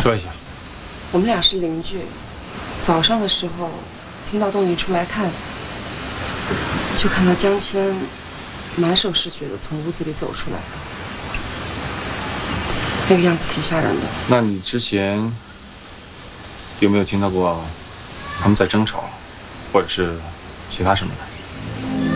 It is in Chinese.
说一下。 我们俩是邻居，早上的时候听到动静出来看，就看到江谦满手是血的从屋子里走出来，那个样子挺吓人的。 那你之前有没有听到过他们在争吵，或者是其他什么的？